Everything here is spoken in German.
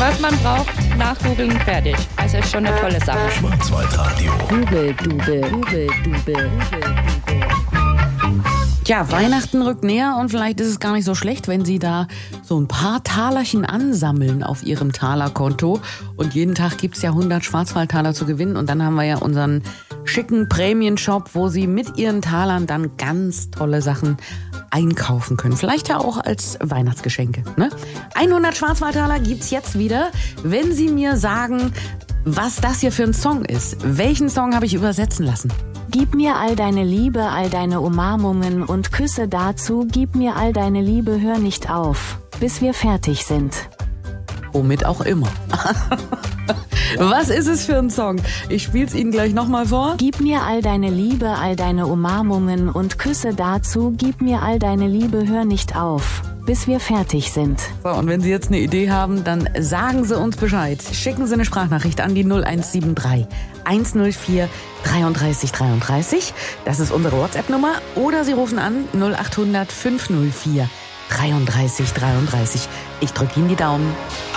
Was man braucht, nachgoogeln, fertig. Also ist schon eine tolle Sache. Schwarzwaldradio. Dubel. Tja, Weihnachten rückt näher und vielleicht ist es gar nicht so schlecht, wenn Sie da so ein paar Talerchen ansammeln auf Ihrem Talerkonto. Und jeden Tag gibt's ja 100 Schwarzwaldtaler zu gewinnen. Und dann haben wir ja unseren schicken Prämienshop, wo Sie mit Ihren Talern dann ganz tolle Sachen einkaufen können. Vielleicht ja auch als Weihnachtsgeschenke. Ne? 100 Schwarzwaldtaler gibt's jetzt wieder, wenn Sie mir sagen, was das hier für ein Song ist. Welchen Song habe ich übersetzen lassen? Gib mir all deine Liebe, all deine Umarmungen und Küsse dazu. Gib mir all deine Liebe, hör nicht auf, bis wir fertig sind. Womit auch immer. Was ist es für ein Song? Ich spiel's Ihnen gleich nochmal vor. Gib mir all deine Liebe, all deine Umarmungen und Küsse dazu. Gib mir all deine Liebe, hör nicht auf, bis wir fertig sind. So, und wenn Sie jetzt eine Idee haben, dann sagen Sie uns Bescheid. Schicken Sie eine Sprachnachricht an die 0173 104 33 33. Das ist unsere WhatsApp-Nummer. Oder Sie rufen an 0800 504 33 33. Ich drücke Ihnen die Daumen.